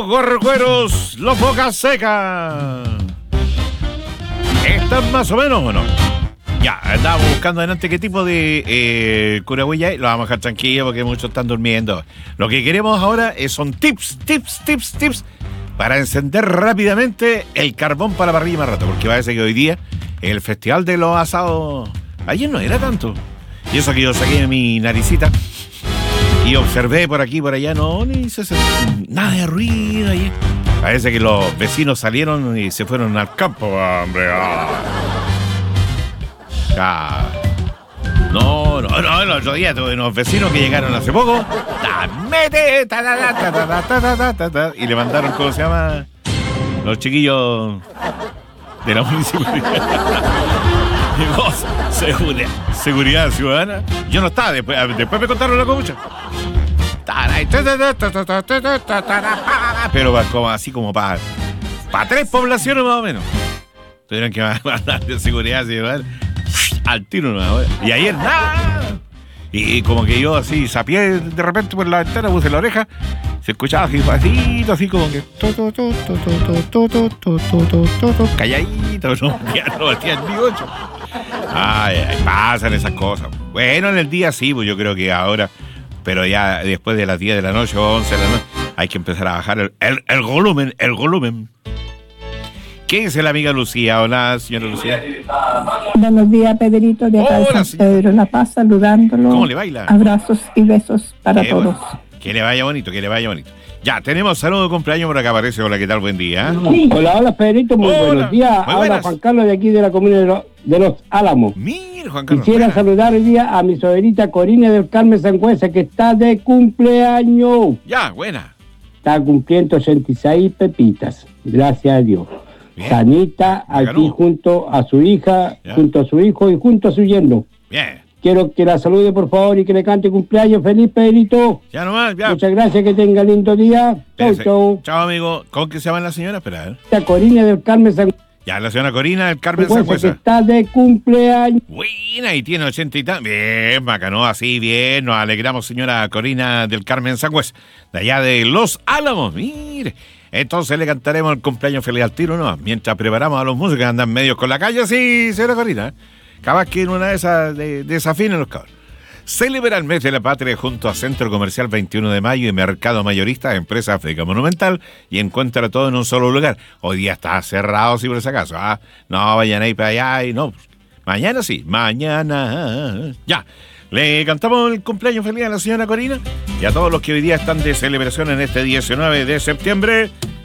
los gorrecueros, los bocas secas. ¿Están más o menos o no? Ya, andábamos buscando adelante qué tipo de curagüilla hay. Lo vamos a dejar tranquilo porque muchos están durmiendo. Lo que queremos ahora son tips para encender rápidamente el carbón para la parrilla más rato. Porque parece que hoy día el festival de los asados, ayer no era tanto. Y eso que yo saqué mi naricita y observé por aquí y por allá, no, ni se nada de ruido ayer. Parece que los vecinos salieron y se fueron al campo, hombre. No, el otro día tuve unos vecinos que llegaron hace poco. Y le mandaron, ¿cómo se llama? Los chiquillos de la municipalidad. Seguridad ciudadana. Yo no estaba, después me contaron la comucha. Pero así como para 3 poblaciones más o menos. Tuvieron que mandar de seguridad ciudadana al tiro nuevo. Y ayer nada. Y como que yo así sapié de repente por la ventana, puse la oreja, se escuchaba así pasito, así como que calladito, no metían ni 8. Ay, pasan esas cosas. Bueno, en el día sí, pues yo creo que ahora, pero ya después de las 10 de la noche o 11 de la noche, hay que empezar a bajar el volumen. ¿Qué dice la amiga Lucía? Hola, señora Lucía. Buenos días, Pedrito, de acá de San Pedro La Paz, saludándolo. ¿Cómo le baila? Abrazos y besos para todos. Que le vaya bonito. Ya, tenemos saludo de cumpleaños por acá, aparece. Hola, ¿qué tal? Buen día. Hola, Pedrito, muy buenos días. Muy Ahora buenas. Juan Carlos de aquí de la comuna de Los Álamos. Mira, Juan Carlos. Quisiera saludar hoy día a mi sobrita Corina del Carmen Sangüesa, que está de cumpleaños. Ya, buena. Está cumpliendo 86 pepitas. Gracias a Dios. Bien. Sanita, aquí junto a su hija, Ya. junto a su hijo y junto a su yerno. Bien. Quiero que la salude, por favor, y que le cante cumpleaños feliz, Pedrito. Ya nomás, ya. Muchas gracias, que tenga lindo día. Espérese. Chau. Chao, amigo. ¿Cómo que se llama la señora? Espera, Está Corina del Carmen Sangüesa, Ya, la señora Corina del Carmen que Sangüesa. está de cumpleaños. Buena, y tiene 80 y tantos. Bien, bacano, así, bien. Nos alegramos, señora Corina del Carmen Sangüesa, de allá de Los Álamos. Mire. Entonces le cantaremos el cumpleaños feliz al tiro, ¿no? Mientras preparamos a los músicos que andan medios con la calle, sí, señora Corina. Capaz que en una de esas desafinen los cabros. Celebra el mes de la patria junto a Centro Comercial 21 de Mayo y Mercado Mayorista, Empresa África Monumental, y encuentra todo en un solo lugar. Hoy día está cerrado, si por ese acaso. No vayan ahí para allá y no. Mañana sí, mañana. Ya. Le cantamos el cumpleaños feliz a la señora Corina y a todos los que hoy día están de celebración en este 19 de septiembre.